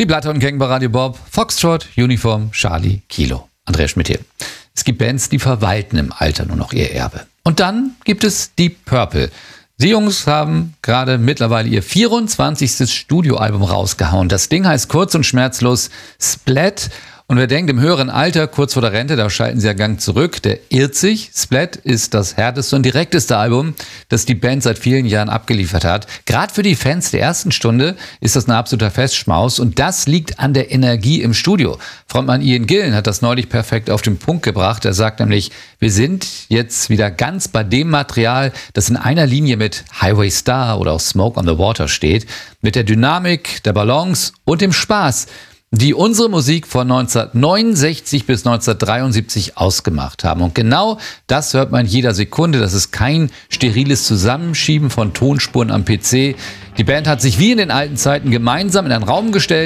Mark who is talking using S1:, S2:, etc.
S1: Die Blattern Gang bei Radio Bob, Foxtrot, Uniform, Charlie, Kilo. Andreas Schmidt hier. Es gibt Bands, die verwalten im Alter nur noch ihr Erbe. Und dann gibt es Deep Purple. Die Jungs haben gerade mittlerweile ihr 24. Studioalbum rausgehauen. Das Ding heißt kurz und schmerzlos Splat. Und wer denkt, im höheren Alter, kurz vor der Rente, da schalten sie ja Gang zurück, der irrt sich. Splat ist das härteste und direkteste Album, das die Band seit vielen Jahren abgeliefert hat. Gerade für die Fans der ersten Stunde ist das ein absoluter Festschmaus. Und das liegt an der Energie im Studio. Frontmann Ian Gillan hat das neulich perfekt auf den Punkt gebracht. Er sagt nämlich, wir sind jetzt wieder ganz bei dem Material, das in einer Linie mit Highway Star oder auch Smoke on the Water steht. Mit der Dynamik, der Balance und dem Spaß, die unsere Musik von 1969 bis 1973 ausgemacht haben. Und genau das hört man in jeder Sekunde. Das ist kein steriles Zusammenschieben von Tonspuren am PC. Die Band hat sich wie in den alten Zeiten gemeinsam in einen Raum gestellt.